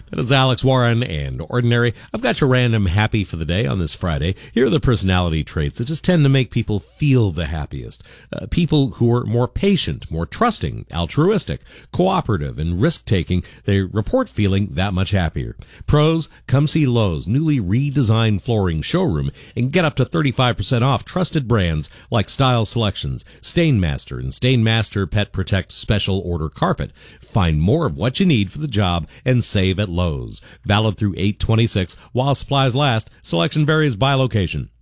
That is Alex Warren and Ordinary. I've got your random happy for the day on this Friday. Here are the personality traits that just tend to make people feel the happiest. People who are more patient, more trusting, altruistic, cooperative, and risk-taking, they report feeling that much happier. Pros, come see Lowe's newly redesigned flooring showroom and get up to 35% off trusted brands like Style Selections, Stainmaster, and Stainmaster Pet Protect Special Order Carpet. Find more of what you need for the job and save at Lowe's. Valid through 8/26 while supplies last. Selection varies by location.